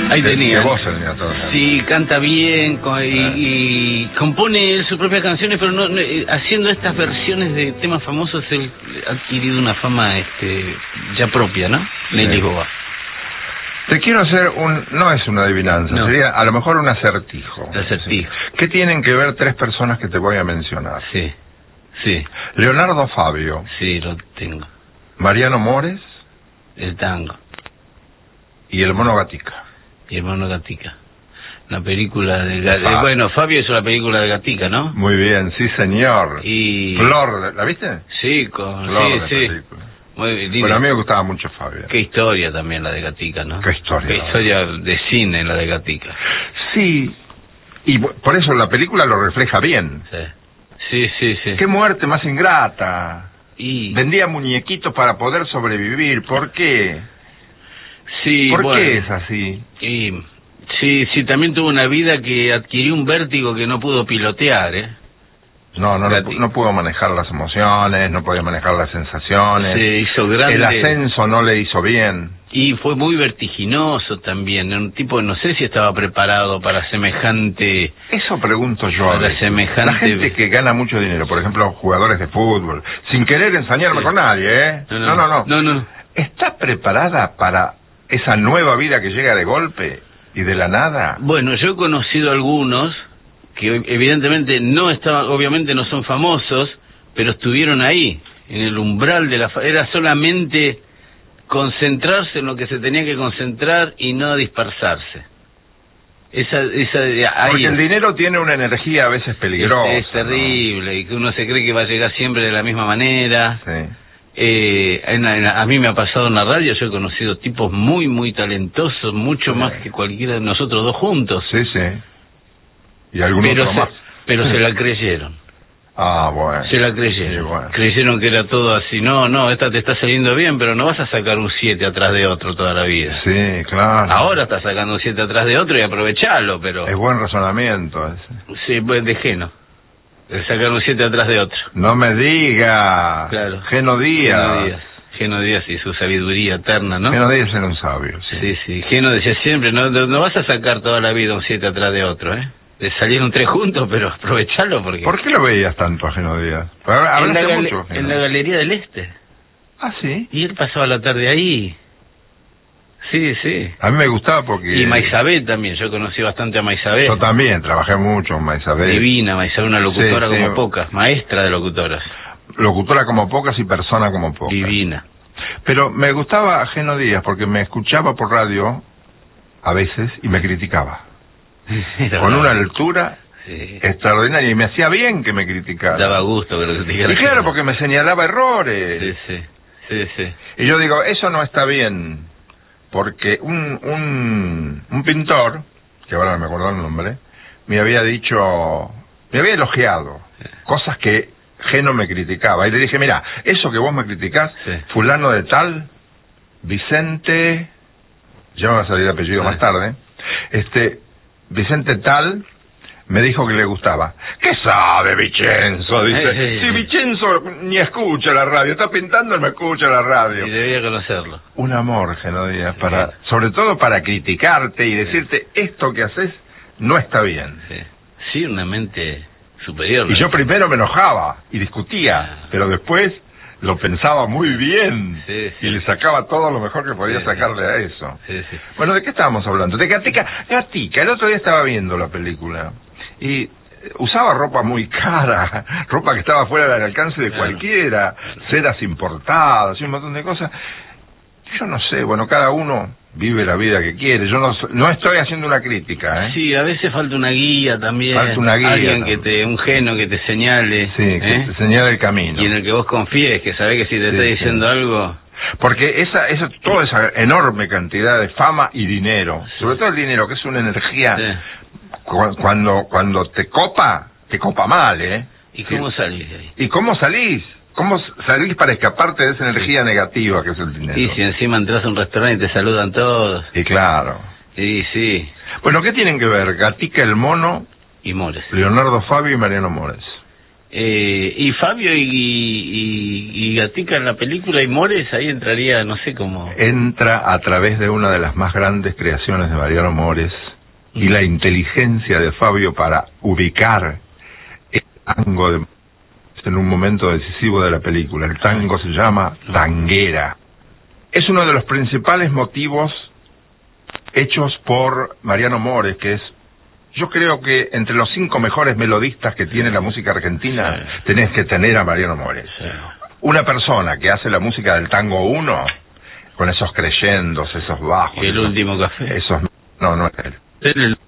Ahí tenía. Qué voz tenía todo. Sí, canta bien y compone él sus propias canciones, pero no, haciendo estas versiones de temas famosos él ha adquirido una fama ya propia, ¿no? Ley Lisboa. Te quiero hacer no es una adivinanza, No. sería a lo mejor un acertijo. Acertijo. ¿Qué tienen que ver tres personas que te voy a mencionar? Sí, sí, Leonardo Fabio, sí, lo tengo. Mariano Mores El tango y el Mono Gatica. y el Mono Gatica. Una película de bueno, Fabio hizo la película de Gatica, ¿no? Muy bien, sí señor. Y Flor, ¿la viste? sí, con Flor de sí. película. Muy bien. Bueno, a mí me gustaba mucho Fabio. Qué historia también la de Gatica, ¿no? Qué historia. Qué historia de cine la de Gatica. Sí, y por eso la película lo refleja bien. Sí. Qué muerte más ingrata. Y Vendía muñequitos para poder sobrevivir. ¿Por qué? sí, ¿Por bueno, qué es así? y sí, también tuvo una vida que adquirió un vértigo que no pudo pilotear, ¿eh? No pudo manejar las emociones, no podía manejar las sensaciones. Se hizo grande. El ascenso no le hizo bien. Y fue muy vertiginoso también, un tipo, no sé si estaba preparado para semejante... Eso pregunto yo. A veces. Semejante... La gente que gana mucho dinero, por ejemplo, jugadores de fútbol, sin querer ensañarme con nadie, ¿eh? No. ¿Está preparada para esa nueva vida que llega de golpe y de la nada? Bueno, yo he conocido algunos que evidentemente obviamente no son famosos, pero estuvieron ahí, en el umbral de era solamente concentrarse en lo que se tenía que concentrar y no dispersarse. Porque el dinero tiene una energía a veces peligrosa. Es terrible, ¿no? Y que uno se cree que va a llegar siempre de la misma manera. Sí. A mí me ha pasado en la radio, yo he conocido tipos muy, muy talentosos, mucho más que cualquiera de nosotros dos juntos. Sí. Y algún otro más. Pero se la creyeron. Ah, bueno. Se la creyeron. Sí, bueno. Creyeron que era todo así. No, esta te está saliendo bien, pero no vas a sacar un 7 atrás de otro toda la vida. Sí, claro. Ahora estás sacando un 7 atrás de otro y aprovechalo, pero... Es buen razonamiento ese. Sí, pues de Geno. De sacar un 7 atrás de otro. No me diga. Claro. Geno Díaz. Geno Díaz y su sabiduría eterna, ¿no? Geno Díaz era un sabio, sí. Sí. Geno decía siempre, no vas a sacar toda la vida un 7 atrás de otro, ¿eh? De salir un 3 juntos, pero aprovechalo porque... ¿Por qué lo veías tanto a Geno Díaz? Hablaste mucho, en la Galería del Este. Ah, ¿sí? Y él pasaba la tarde ahí. Sí. A mí me gustaba porque... Y Maisabel también, yo conocí bastante a Maisabel. Yo también, trabajé mucho con Maisabel. Divina, Maisabel, una locutora Sí, como pocas, maestra de locutoras. Locutora como pocas y persona como pocas. Divina. Pero me gustaba Geno Díaz porque me escuchaba por radio a veces y me criticaba. Con una altura extraordinaria y me hacía bien que me criticara. Daba gusto que lo criticara. Y claro, porque me señalaba errores. Sí. Y yo digo, eso no está bien, porque un pintor, que ahora no me acuerdo el nombre, me había elogiado cosas que Geno me criticaba. Y le dije, mira, eso que vos me criticás, fulano de tal, Vicente, ya me va a salir el apellido más tarde, Vicente tal me dijo que le gustaba. ¿Qué sabe Vicenzo? Dice, si Vicenzo ni escucha la radio, está pintando y no escucha la radio. Y debía conocerlo. Un amor, Geno Díaz, sobre todo para criticarte y decirte, esto que haces no está bien. Sí, una mente superior. Y yo primero me enojaba y discutía, pero después lo pensaba muy bien y le sacaba todo lo mejor que podía sacarle a eso. Bueno, ¿de qué estábamos hablando? De Gatica. El otro día estaba viendo la película y usaba ropa muy cara, ropa que estaba fuera del alcance de cualquiera, sedas importadas y un montón de cosas. Yo no sé, bueno, cada uno vive la vida que quiere. Yo no estoy haciendo una crítica, ¿eh? Sí, a veces falta una guía también. Falta una guía. Alguien un Geno que te señale. Sí, que te señale el camino. Y en el que vos confíes, que sabés que si te está diciendo algo... Porque toda esa enorme cantidad de fama y dinero, sobre todo el dinero, que es una energía, cuando te copa mal, ¿eh? ¿Y cómo salís de ahí? ¿Y cómo salís? ¿Cómo salís para escaparte de esa energía negativa que es el dinero? Y si encima entras a un restaurante y te saludan todos. Y claro. Sí. Bueno, ¿qué tienen que ver Gatica el Mono y Mores? Leonardo Fabio y Mariano Mores. Y Fabio y Gatica en la película, y Mores ahí entraría, no sé cómo. Entra a través de una de las más grandes creaciones de Mariano Mores y la inteligencia de Fabio para ubicar el tango en un momento decisivo de la película. El tango se llama tanguera. Es uno de los principales motivos hechos por Mariano Mores, que es, yo creo que entre los 5 mejores melodistas que tiene la música argentina, tenés que tener a Mariano Mores. Una persona que hace la música del tango 1, con esos crescendos, esos bajos. El último café. Esos, no es él.